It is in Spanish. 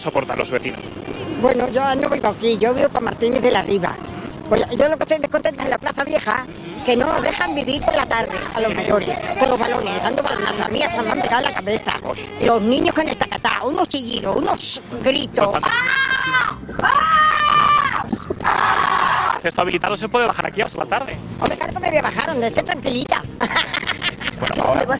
soportan los vecinos? Bueno, yo no vivo aquí, yo vivo por Martínez de la Riva. Pues yo lo que estoy descontenta es en la Plaza Vieja, que no nos dejan vivir por la tarde a los mayores, con los balones, dando balonazos. A mí hasta me han pegado la cabeza. Los niños con el tacatá, unos chillidos, unos gritos. ¿Esto habilitado se puede bajar aquí hasta la tarde? Hombre, claro que me voy a bajar, donde esté tranquilita. Bueno, ahora